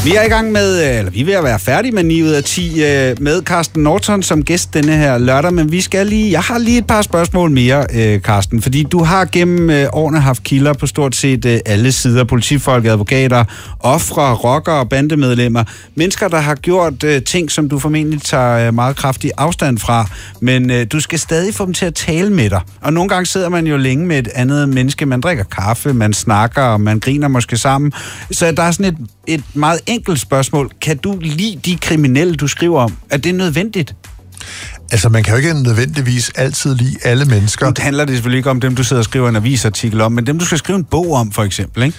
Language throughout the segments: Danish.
Vi er i gang med, eller vi er ved at være færdige med 9 ud af 10 med Carsten Norton som gæst denne her lørdag, men jeg har lige et par spørgsmål mere, Carsten, fordi du har gennem årene haft kilder på stort set alle sider, politifolk, advokater, ofre, rockere og bandemedlemmer, mennesker, der har gjort ting, som du formentlig tager meget kraftig afstand fra, men du skal stadig få dem til at tale med dig. Og nogle gange sidder man jo længe med et andet menneske, man drikker kaffe, man snakker, og man griner måske sammen, så der er sådan et meget enkelt spørgsmål. Kan du lide de kriminelle, du skriver om? Er det nødvendigt? Altså, man kan jo ikke nødvendigvis altid lide alle mennesker. Nu handler det selvfølgelig ikke om dem, du sidder og skriver en avisartikel om, men dem, du skal skrive en bog om, for eksempel, ikke?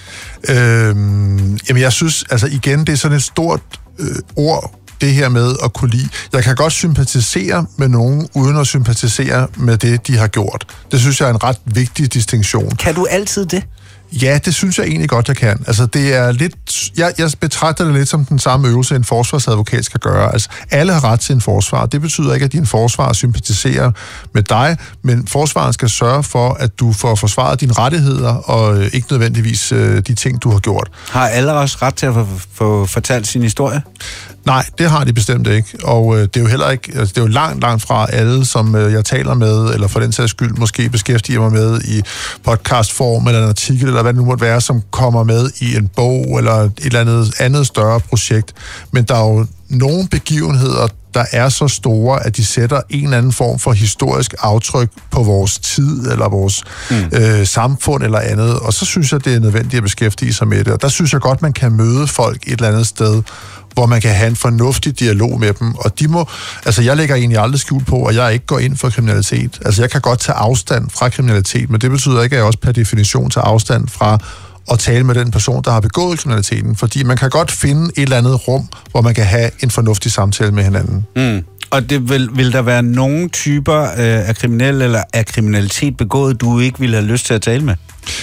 Jamen, jeg synes, altså igen, det er sådan et stort ord, det her med at kunne lide. Jeg kan godt sympatisere med nogen, uden at sympatisere med det, de har gjort. Det synes jeg er en ret vigtig distinktion. Kan du altid det? Ja, det synes jeg egentlig godt, jeg kan. Altså, det er lidt... Jeg betragter det lidt som den samme øvelse, en forsvarsadvokat skal gøre. Altså, alle har ret til en forsvar. Det betyder ikke, at din forsvar sympatiserer med dig, men forsvaren skal sørge for, at du får forsvaret dine rettigheder, og ikke nødvendigvis de ting, du har gjort. Har alle også ret til at få fortalt sin historie? Nej, det har de bestemt ikke, og det er jo heller ikke, altså det er jo langt fra alle, som jeg taler med, eller for den sags skyld måske beskæftiger mig med i podcastform, eller en artikel, eller hvad det nu måtte være, som kommer med i en bog, eller et eller andet større projekt. Men der er jo nogle begivenheder, der er så store, at de sætter en eller anden form for historisk aftryk på vores tid, eller vores samfund, eller andet. Og så synes jeg, det er nødvendigt at beskæftige sig med det. Og der synes jeg godt, man kan møde folk et eller andet sted, hvor man kan have en fornuftig dialog med dem. Og de må... Altså, jeg lægger egentlig aldrig skjult på, at jeg ikke går ind for kriminalitet. Altså, jeg kan godt tage afstand fra kriminalitet, men det betyder ikke, at jeg også per definition tager afstand fra at tale med den person, der har begået kriminaliteten. Fordi man kan godt finde et eller andet rum, hvor man kan have en fornuftig samtale med hinanden. Og det vil der være nogle typer af kriminelle eller af kriminalitet begået, du ikke ville have lyst til at tale med?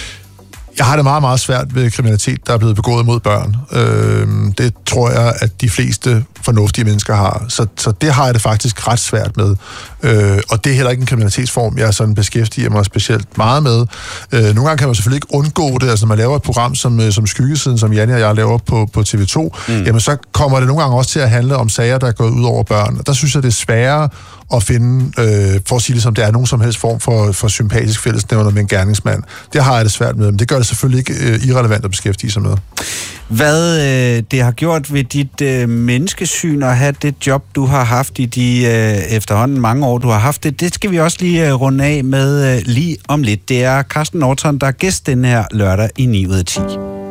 Jeg har det meget, meget svært ved kriminalitet, der er blevet begået mod børn. Det tror jeg, at de fleste fornuftige mennesker har. Så det har jeg det faktisk ret svært med. Og det er heller ikke en kriminalitetsform, jeg sådan beskæftiger mig specielt meget med. Nogle gange kan man selvfølgelig ikke undgå det. Altså, når man laver et program som Skyggesiden, som Janne og jeg laver på TV2, jamen så kommer det nogle gange også til at handle om sager, der er gået ud over børn. Og der synes jeg, det er sværere at finde, for at sige det som det er, nogen som helst form for sympatisk fællesnævner med en gerningsmand. Det har jeg det svært med, men det gør det selvfølgelig ikke irrelevant at beskæftige sig med. Hvad det har gjort ved dit menneskesyn at have det job, du har haft i de efterhånden mange år, du har haft det skal vi også lige runde af med lige om lidt. Det er Carsten Norton, der er gæst den her lørdag i 9 ud af 10.